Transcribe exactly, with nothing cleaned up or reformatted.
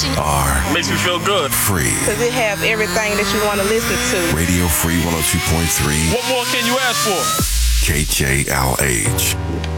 are Makes me feel good. free. Because it has everything that you want to listen to. Radio Free one oh two point three. What more can you ask for? K J L H.